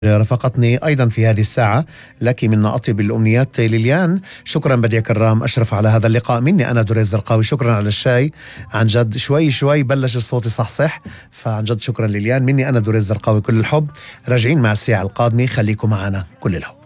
رافقتني أيضا في هذه الساعة. لك منا أطيب الأمنيات ليليان. شكرا بديع كرام، أشرف على هذا اللقاء. مني أنا دريس زرقاوي، شكرا على الشاي. عن جد شوي شوي بلش الصوت يصحصح، فعن جد شكرا ليليان. مني أنا دريس زرقاوي كل الحب. راجعين مع الساعة القادمة، خليكم معنا كل الحب.